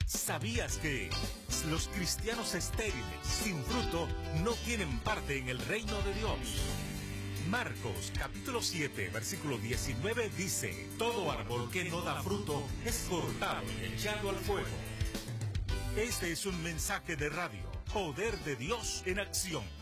¿Sabías que los cristianos estériles, sin fruto, no tienen parte en el reino de Dios? Marcos capítulo 7, versículo 19 dice: todo árbol que no da fruto es cortado y echado al fuego. Este es un mensaje de radio, Poder de Dios en Acción.